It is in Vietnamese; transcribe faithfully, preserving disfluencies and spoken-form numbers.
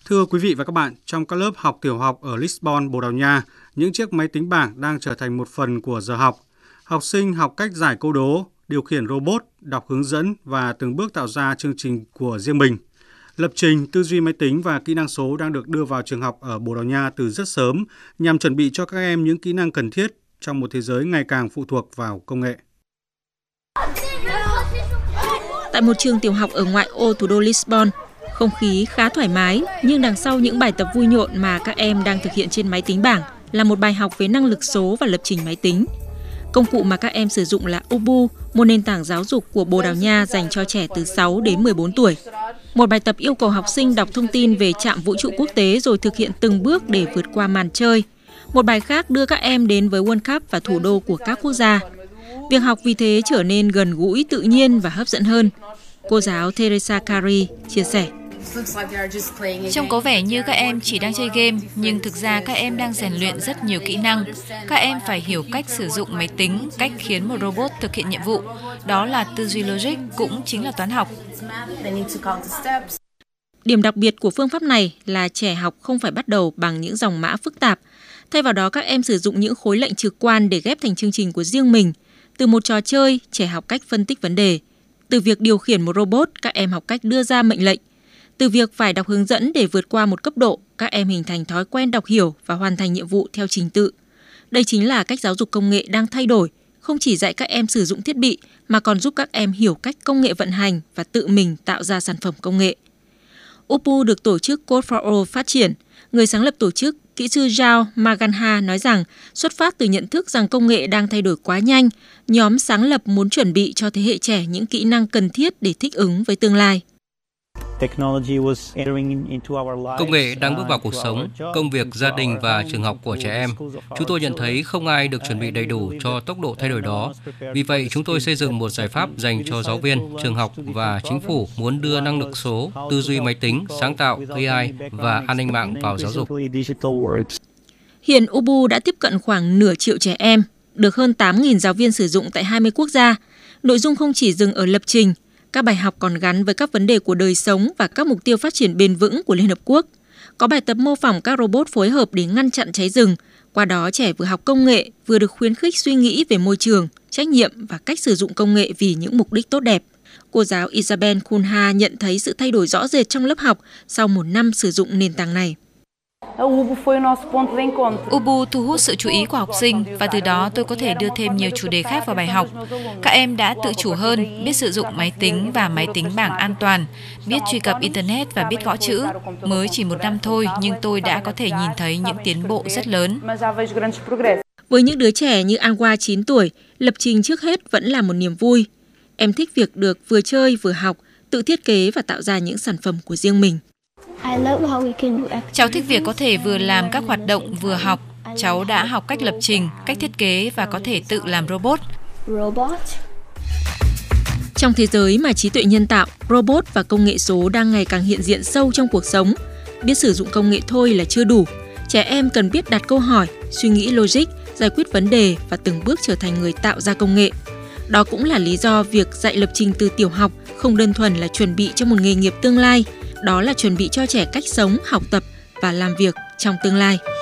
Thưa quý vị và các bạn, trong các lớp học tiểu học ở Lisbon, Bồ Đào Nha, những chiếc máy tính bảng đang trở thành một phần của giờ học. Học sinh học cách giải câu đố, điều khiển robot, đọc hướng dẫn và từng bước tạo ra chương trình của riêng mình. Lập trình, tư duy máy tính và kỹ năng số đang được đưa vào trường học ở Bồ Đào Nha từ rất sớm nhằm chuẩn bị cho các em những kỹ năng cần thiết trong một thế giới ngày càng phụ thuộc vào công nghệ. Tại một trường tiểu học ở ngoại ô thủ đô Lisbon, không khí khá thoải mái, nhưng đằng sau những bài tập vui nhộn mà các em đang thực hiện trên máy tính bảng là một bài học về năng lực số và lập trình máy tính. Công cụ mà các em sử dụng là Ubu, một nền tảng giáo dục của Bồ Đào Nha dành cho trẻ từ sáu đến mười bốn tuổi. Một bài tập yêu cầu học sinh đọc thông tin về trạm vũ trụ quốc tế rồi thực hiện từng bước để vượt qua màn chơi. Một bài khác đưa các em đến với World Cup và thủ đô của các quốc gia. Việc học vì thế trở nên gần gũi, tự nhiên và hấp dẫn hơn. Cô giáo Teresa Kari chia sẻ. Trông có vẻ như các em chỉ đang chơi game, nhưng thực ra các em đang rèn luyện rất nhiều kỹ năng. Các em phải hiểu cách sử dụng máy tính, cách khiến một robot thực hiện nhiệm vụ. Đó là tư duy logic, cũng chính là toán học. Điểm đặc biệt của phương pháp này là trẻ học không phải bắt đầu bằng những dòng mã phức tạp. Thay vào đó, các em sử dụng những khối lệnh trực quan để ghép thành chương trình của riêng mình. Từ một trò chơi, trẻ học cách phân tích vấn đề. Từ việc điều khiển một robot, các em học cách đưa ra mệnh lệnh. Từ việc phải đọc hướng dẫn để vượt qua một cấp độ, các em hình thành thói quen đọc hiểu và hoàn thành nhiệm vụ theo trình tự. Đây chính là cách giáo dục công nghệ đang thay đổi, không chỉ dạy các em sử dụng thiết bị mà còn giúp các em hiểu cách công nghệ vận hành và tự mình tạo ra sản phẩm công nghệ. Upu được tổ chức Code for All phát triển. Người sáng lập tổ chức, kỹ sư Zhao Maganha nói rằng xuất phát từ nhận thức rằng công nghệ đang thay đổi quá nhanh, nhóm sáng lập muốn chuẩn bị cho thế hệ trẻ những kỹ năng cần thiết để thích ứng với tương lai. Công nghệ đang bước vào cuộc sống, công việc, gia đình và trường học của trẻ em. Chúng tôi nhận thấy không ai được chuẩn bị đầy đủ cho tốc độ thay đổi đó. Vì vậy, chúng tôi xây dựng một giải pháp dành cho giáo viên, trường học và chính phủ muốn đưa năng lực số, tư duy máy tính, sáng tạo, a i và an ninh mạng vào giáo dục. Hiện Ubu đã tiếp cận khoảng nửa triệu trẻ em, được hơn tám nghìn giáo viên sử dụng tại hai mươi quốc gia. Nội dung không chỉ dừng ở lập trình, các bài học còn gắn với các vấn đề của đời sống và các mục tiêu phát triển bền vững của Liên Hợp Quốc. Có bài tập mô phỏng các robot phối hợp để ngăn chặn cháy rừng. Qua đó, trẻ vừa học công nghệ, vừa được khuyến khích suy nghĩ về môi trường, trách nhiệm và cách sử dụng công nghệ vì những mục đích tốt đẹp. Cô giáo Isabel Kunha nhận thấy sự thay đổi rõ rệt trong lớp học sau một năm sử dụng nền tảng này. Ubu thu hút sự chú ý của học sinh và từ đó tôi có thể đưa thêm nhiều chủ đề khác vào bài học. Các em đã tự chủ hơn, biết sử dụng máy tính và máy tính bảng an toàn, biết truy cập Internet và biết gõ chữ. Mới chỉ một năm thôi nhưng tôi đã có thể nhìn thấy những tiến bộ rất lớn. Với những đứa trẻ như Anwa chín tuổi, lập trình trước hết vẫn là một niềm vui. Em thích việc được vừa chơi vừa học, tự thiết kế và tạo ra những sản phẩm của riêng mình. Cháu thích việc có thể vừa làm các hoạt động vừa học. Cháu đã học cách lập trình, cách thiết kế và có thể tự làm robot. Trong thế giới mà trí tuệ nhân tạo, robot và công nghệ số đang ngày càng hiện diện sâu trong cuộc sống, biết sử dụng công nghệ thôi là chưa đủ. Trẻ em cần biết đặt câu hỏi, suy nghĩ logic, giải quyết vấn đề và từng bước trở thành người tạo ra công nghệ. Đó cũng là lý do việc dạy lập trình từ tiểu học không đơn thuần là chuẩn bị cho một nghề nghiệp tương lai, đó là chuẩn bị cho trẻ cách sống, học tập và làm việc trong tương lai.